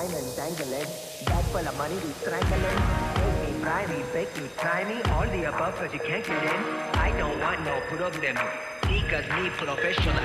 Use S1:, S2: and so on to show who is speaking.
S1: wine and dangling. Bag full of money, we strangling. Make me, fry me, bake me, try me. All the above, cause you can't get in. I don't want no problem. Because me professional.